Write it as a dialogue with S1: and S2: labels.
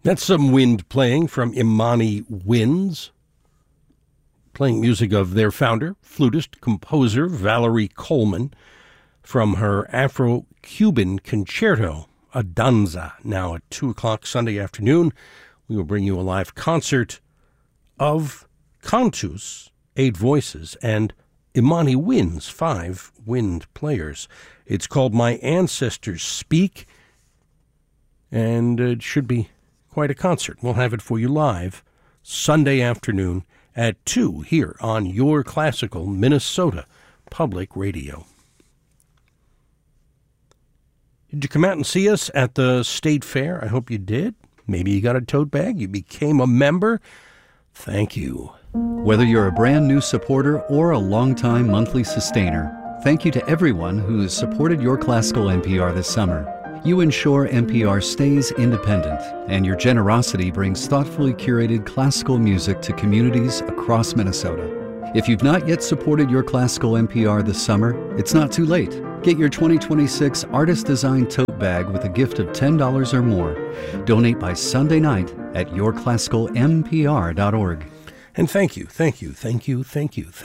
S1: That's some wind playing from Imani Winds, playing music of their founder, flutist, composer Valerie Coleman, from her Afro-Cuban concerto, a danza. Now at 2 o'clock Sunday afternoon, we will bring you a live concert of Cantus, 8 voices, and Imani Winds, 5 wind players. It's called My Ancestors Speak, and it should be quite a concert. We'll have it for you live Sunday afternoon at 2 here on Your Classical Minnesota Public Radio. Did you come out and see us at the State Fair? I hope you did. Maybe you got a tote bag. You became a member. Thank you.
S2: Whether you're a brand new supporter or a longtime monthly sustainer, thank you to everyone who has supported Your Classical NPR this summer. You ensure NPR stays independent, and your generosity brings thoughtfully curated classical music to communities across Minnesota. If you've not yet supported Your Classical NPR this summer, it's not too late. Get your 2026 Artist Design Tote Bag with a gift of $10 or more. Donate by Sunday night at yourclassicalmpr.org.
S1: And thank you.